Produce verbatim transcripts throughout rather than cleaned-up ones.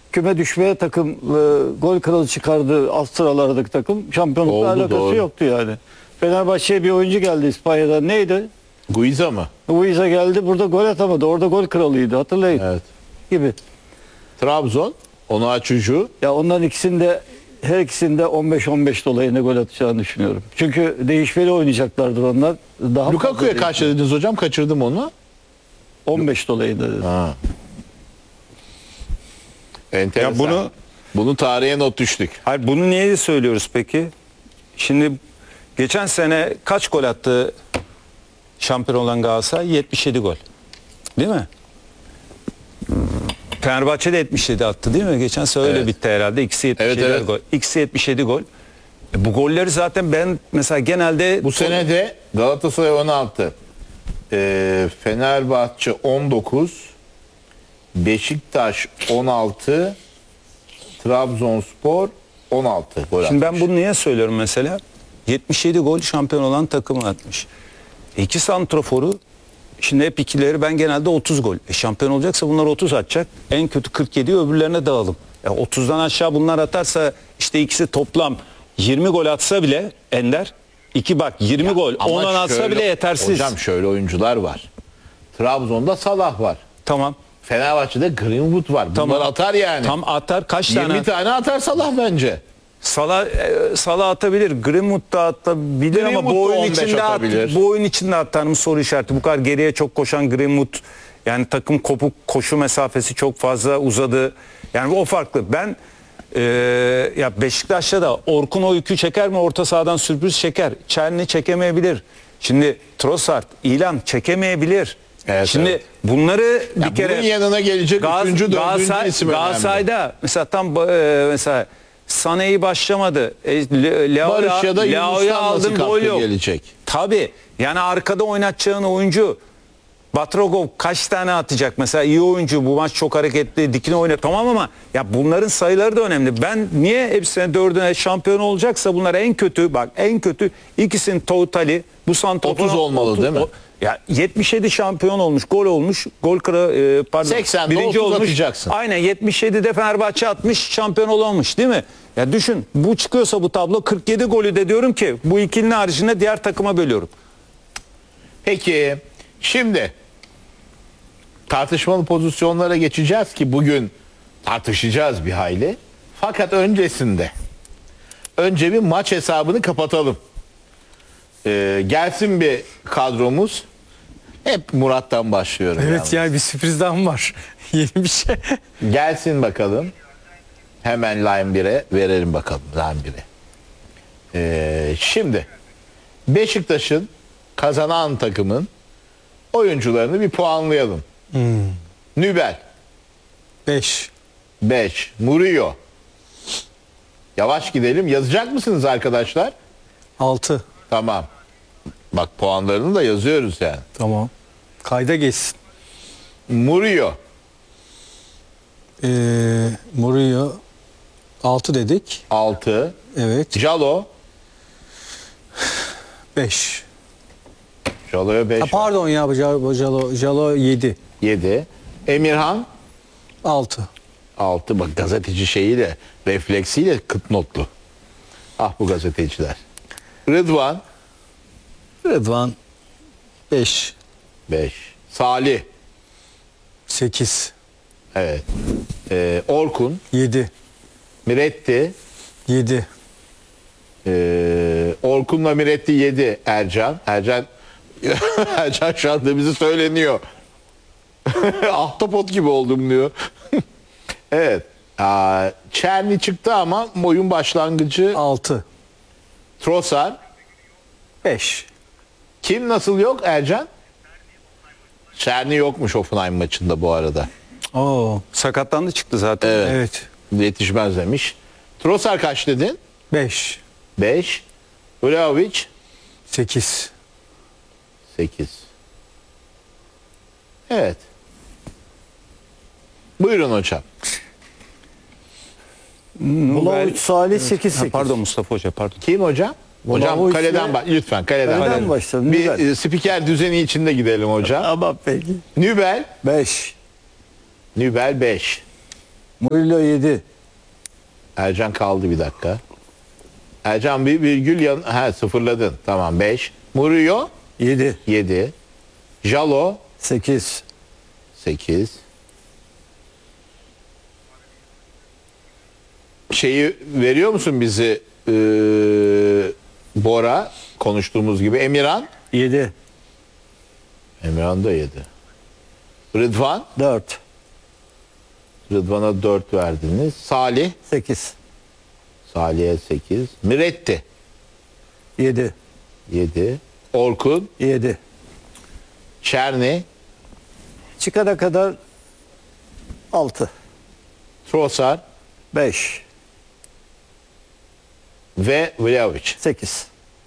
küme düşmeye takım e, gol kralı çıkardı alt sıralardaki takım. Şampiyonlukla Oldu, alakası doğru. yoktu yani. Fenerbahçe'ye bir oyuncu geldi İspanya'dan. Neydi? Guiza mı? Luisa geldi. Burada gol atamadı. Orada gol kralıydı. Hatırlayın. Evet. Gibi. Trabzon, onu açıcı. Ya onların ikisinde her ikisinde on beş on beş dolayında gol atacağını düşünüyorum. Çünkü değişmeli oynayacaklardır onlar. Daha Lukaku'ya fazla kaç dediniz hocam? Kaçırdım onu. on beş dolayında dedim. Ha. Enteresan. Ya bunu bunu tarihe not düştük. hayır, bunu niye söylüyoruz peki? Şimdi geçen sene kaç gol attı şampiyon olan Galatasaray? yetmiş yedi gol. Değil mi? Fenerbahçe de yetmiş yedi attı değil mi? Geçen sene öyle Evet. bitti herhalde. İkisi yetmiş yedi Evet, evet. gol. İkisi yetmiş yedi gol. E bu golleri zaten ben mesela genelde Bu sene de Galatasaray on altı, ee, Fenerbahçe on dokuz, Beşiktaş on altı, Trabzonspor on altı gol Şimdi ben atmış. bunu niye söylüyorum mesela? yetmiş yedi gol şampiyon olan takımı atmış. İki santroforu, şimdi hep ikileri, ben genelde otuz gol. E şampiyon olacaksa bunlar otuz atacak. En kötü kırk yediyi öbürlerine dağılım. E otuzdan aşağı bunlar atarsa işte ikisi toplam yirmi gol atsa bile Ender, iki bak yirmi Ya gol ama ondan atsa şöyle- bile yetersiz. Hocam şöyle oyuncular var. Trabzon'da Salah var. Tamam. Fenerbahçe'de Greenwood var. Bunlar Tamam. atar yani. Tam atar, kaç tane? yirmi tane atar Salah bence. Salah, e, Salah atabilir, Greenwood da atabilir ama Greenwood bu da oyun on beş içinde at, atabilir. bu oyun içinde atar mı soru işareti. Bu kadar geriye çok koşan Greenwood, yani takım kopuk, koşu mesafesi çok fazla uzadı. Yani o farklı. Ben e, ya Beşiktaş'ta da Orkun o yükü çeker mi? Orta sahadan sürpriz çeker. Çerni çekemeyebilir. Şimdi Trossard, İlan çekemeyebilir. Evet, Şimdi evet. bunları bir Ya kere bunun yanına gelecek Gaz- üçüncü, dördüncü Galatasaray- isim önemli. Galatasaray'da mesela tam e, mesela Sané'yi başlamadı. E, Le- Leao'ya- Barış ya da Leao'ya Yunus'tan nasıl aldın, gol katkı yok. gelecek? Tabii. Yani arkada oynatacağın oyuncu Batrogov kaç tane atacak? Mesela iyi oyuncu, bu maç çok hareketli, dikine oynar. Tamam ama ya bunların sayıları da önemli. Ben niye hepsine dördüne şampiyon olacaksa bunlar en kötü, bak en kötü ikisinin totali bu santrafor otuz olmalı değil mi? Ya yetmiş yedi şampiyon olmuş, gol olmuş, gol kıra e, pardon. seksende birinci otuz olmuş. atacaksın. Aynen yetmiş yedide Fenerbahçe atmış, şampiyon olamamış değil mi? Ya düşün, bu çıkıyorsa bu tablo kırk yedi golü de diyorum ki bu ikilinin haricinde diğer takıma bölüyorum. Peki şimdi tartışmalı pozisyonlara geçeceğiz ki bugün tartışacağız bir hayli. Fakat öncesinde önce bir maç hesabını kapatalım. Ee, gelsin bir kadromuz. Hep Murat'tan başlıyorum. Evet yalnız. yani bir sürpriz daha mı var? Yeni bir şey. Gelsin bakalım. Hemen line bire verelim bakalım. Line bire. Ee, şimdi Beşiktaş'ın kazanan takımın oyuncularını bir puanlayalım. Nübel beş. beş. Murillo. Yavaş gidelim. Yazacak mısınız arkadaşlar? altı. Tamam. Bak puanlarını da yazıyoruz yani. Tamam. Kayda geçsin. Murillo. Ee, Murillo altı dedik. altı. Evet. Jalo. beş. Jalo'ya beş. Ha, pardon ya bu Jalo, Jalo, Jalo yedi. yedi. Emirhan. altı. altı. Bak gazeteci şeyiyle, refleksiyle kıt notlu. Ah bu gazeteciler. Rıdvan. Rıdvan beş. beş. Salih. sekiz. Evet. Ee, Orkun. yedi. Miretti. yedi. Ee, Orkun'la Miretti yedi. Ercan. Ercan Ercan şu anda bizi söyleniyor. Ahtapot gibi oldum diyor. Evet. Aa, Çerni çıktı ama oyun başlangıcı altı. Trossard. beş. Kim nasıl yok Ercan? Çerni yokmuş Hoffenheim maçında bu arada. Oo. Sakatlandı çıktı zaten. Evet. Evet. Yetişmez demiş. Trossard kaç dedin? beş. beş. Vlahovic sekiz. sekiz. Evet. Buyurun hocam. Vlahovic, Salih sekiz Ha, sekiz. pardon Mustafa Hoca, pardon. Kim hocam? Hocam Vlahovic kaleden ve- bak lütfen kaleden. Kaleden başlayalım, Bir Nübel. e, spiker düzeni içinde gidelim hocam. Ama peki. Nübel. beş. Nübel beş. Murillo yedi. Ercan kaldı bir dakika. Ercan bir virgül yan... Ha sıfırladın. Tamam beş. Murillo yedi. yedi. Jalo sekiz. sekiz. Şeyi veriyor musun bizi ee, Bora konuştuğumuz gibi? Emirhan? yedi. Emirhan da yedi. Rıdvan? dört. Rıdvan'a dört verdiniz. Salih? sekiz. Salih'e sekiz. Miretti? yedi. yedi. Orkun? yedi. Çerni? Çıkana kadar altı. Trossard? beş. Ve Vlahovic. sekiz.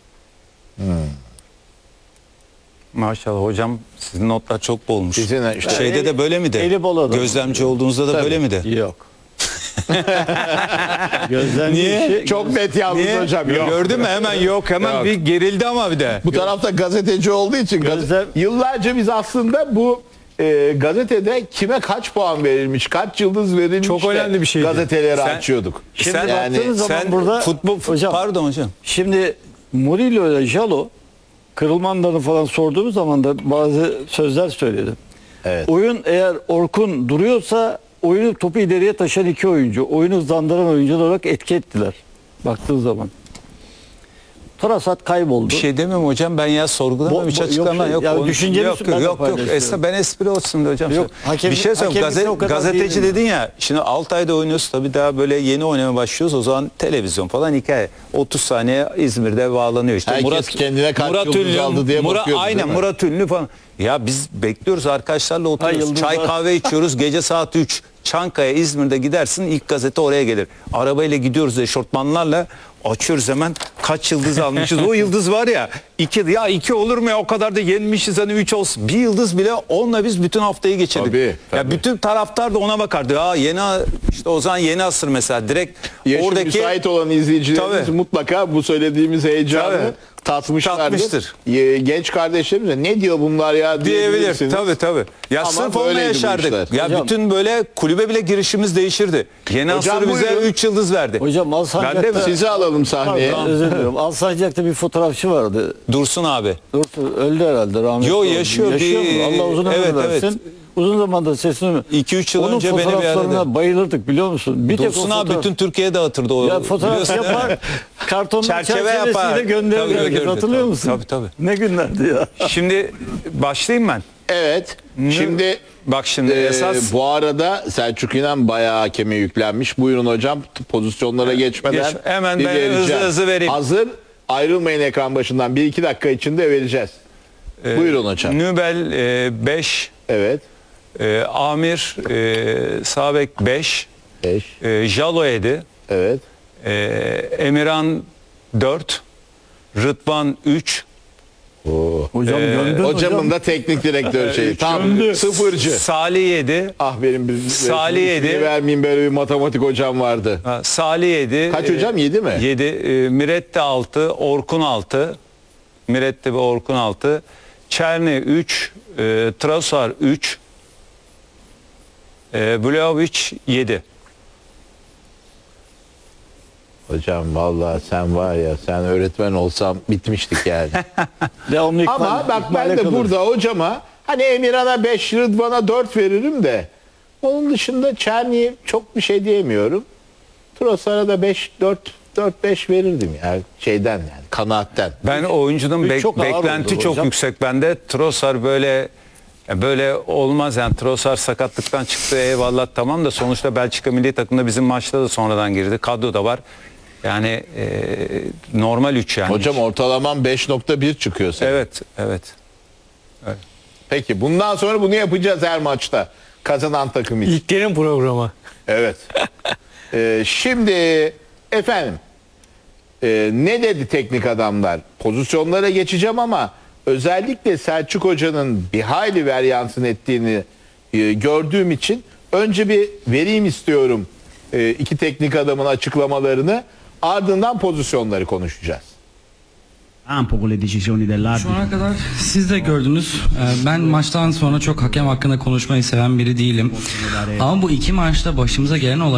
Maşallah hocam sizin notlar çok bolmuş. Sizin işte- Şeyde de böyle mi de? Eli bol adam. Gözlemci olduğunuzda da Tabii. böyle mi de? Yok. Gözlemci Niye? işi- Çok net yalnız Niye? hocam. Yok. Gördün mü hemen yok hemen Yok. bir gerildi ama bir de. Bu tarafta gazeteci olduğu için gaz- Gözlem- yıllarca biz aslında bu e, gazetede kime kaç puan verilmiş, kaç yıldız verilmiş Çok de önemli bir şeydi. gazeteleri Sen- açıyorduk. Şimdi Sen- yani baktığınız zaman Sen burada futbol hocam, pardon hocam. şimdi Murillo ile Jalo kırılmanlarını falan sorduğumuz zaman da bazı sözler söyledim. Evet. Oyun eğer Orkun duruyorsa oyunu topu ileriye taşıyan iki oyuncu, oyunu hızlandıran oyuncular olarak etki ettiler. Baktığın zaman. Torasat kayboldu. Bir şey demem hocam ben ya sorgulamam Bo- hiç bo- açıklama yok, yok. ya Onun- düşünceni yok ben de yok yok. paylaşıyorum. Esna, ben espri olsun da hocam. Yok, hakem- bir şey söyleyeyim. hakemlikte Gazete, o kadar gazeteci değilim. dedin ya. Şimdi altı ayda oynuyoruz tabii daha böyle yeni oynamaya başlıyoruz. O zaman televizyon falan hikaye. otuz saniye İzmir'de bağlanıyor. İşte Herkes kendine kaç yıldız aldı diye Murat, bakıyordu, aynen değil mi? Murat Ünlü falan. Ya biz bekliyoruz arkadaşlarla oturuyoruz. yıldızlar. Çay kahve içiyoruz. Gece saat üç. Çankaya İzmir'de gidersin ilk gazete oraya gelir. Arabayla gidiyoruz eşortmanlarla açıyoruz hemen kaç yıldız almışız. O yıldız var ya iki ya iki olur mu ya o kadar da yenmişiz hani üç olsun. Bir yıldız bile onunla biz bütün haftayı geçirdik. Tabii, Ya tabii. bütün taraftar da ona bakardı. Ya yeni işte o zaman yeni asır mesela direkt Yaşı oradaki müsait olan izleyicilerimiz Tabii. mutlaka bu söylediğimiz heyecanı Tabii. tatmışlardır. Tatmıştır. Ye- Genç kardeşlerimiz de ne diyor bunlar ya diyebilir. diyebilirsiniz. Tabii tabii. Ya Ama sırf onunla böyleydi bu yaşardık. işler. Ya Hocam- bütün böyle kulübe bile girişimiz değişirdi. Yeni Hocam asır bize buyurun. üç yıldız verdi. Hocam Alsancak'ta, Ben de mi? Sizi alalım sahneye. Pardon, özür diliyorum. Alsancak'ta bir fotoğrafçı vardı. Dursun abi. Dur, öldü herhalde rahmetli. Yo, oldu. yaşıyor. Yaşıyor Bir- mu? Allah uzun ömür evet, evet. versin. Uzun zamandır sesini... iki üç yıl Onun önce beni bir fotoğraflarına aradı. bayılırdık biliyor musun? Bir tek o Dursun abi fotoğraf- bütün Türkiye'ye dağıtırdı o. Ya fotoğraf biliyorsun. yapar, kartondan Çerçeve çerçevesiyle yapar. gönderir Tabii, herkes. gönderirdi. Hatırlıyor Tabii, musun? tabii, tabii. Ne günlerdi ya. Şimdi başlayayım ben. Evet. Şimdi Bak şimdi e, esas bu arada Selçuk İnan bayağı hakeme yüklenmiş. Buyurun hocam pozisyonlara geçmeden Geç- hemen bir ben vereceğim. hızlı hızlı vereyim. Hazır ayrılmayın ekran başından. Bir iki dakika içinde vereceğiz. Buyurun hocam. Nübel beş, Evet. Amir e, Sabek beş, beş. e, Jalo yedi, Evet. e, Emirhan dört, Rıdvan üç, Hocam Ee, gönderdin Hocamın hocam. da teknik direktör şeyi. Tam Göndü. sıfırcı. Salih yedi, Ah benim bir Salih ismini yedi. vermeyeyim böyle bir matematik hocam vardı. ha, Salih yedi. Kaç hocam? Yedi mi? yedi, e, Miretti altı, Orkun altı, Miretti ve Orkun altı, Çerni üç, e, Trasar üç, e, Vlahovic yedi. Hocam vallahi sen var ya sen öğretmen olsam bitmiştik yani. Devamlı ikmal- Ama bak ben ikmale de kalır. burada hocama hani Emirhan'a beş, Rıdvan'a dört veririm de onun dışında Çerni'ye çok bir şey diyemiyorum. Trossard'a da beş, dört, dört beş verirdim yani şeyden yani kanaatten. Ben oyuncunun Üç bek- çok ağır beklenti oldu çok hocam. yüksek bende. Trossard böyle böyle olmaz yani. Trossard sakatlıktan çıktı eyvallah tamam da sonuçta Belçika milli takımda bizim maçta da sonradan girdi. Kadro da var. Yani e, normal üç yani. Hocam ortalaman beş nokta bir çıkıyor senin. Evet, evet. Peki bundan sonra bunu yapacağız her maçta. Kazanan takım için. İlklerin programı. Evet. Ee, şimdi efendim e, ne dedi teknik adamlar? Pozisyonlara geçeceğim ama özellikle Selçuk Hoca'nın bir hayli veryansın ettiğini e, gördüğüm için önce bir vereyim istiyorum e, iki teknik adamın açıklamalarını. Ardından pozisyonları konuşacağız. campo con le decisioni Şu dell'arbitro. ana kadar siz de gördünüz. Ee, Ben maçtan sonra çok hakem hakkında konuşmayı seven biri değilim. Ama bu iki maçta başımıza gelen olay